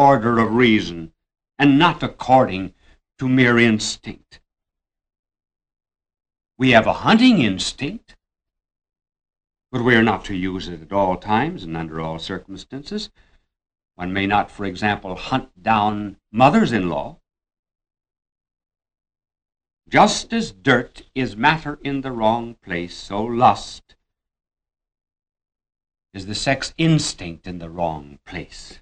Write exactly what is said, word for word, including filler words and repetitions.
order of reason, and not according to mere instinct. We have a hunting instinct, but we are not to use it at all times and under all circumstances. One may not, for example, hunt down mothers-in-law. Just as dirt is matter in the wrong place, so lust is the sex instinct in the wrong place.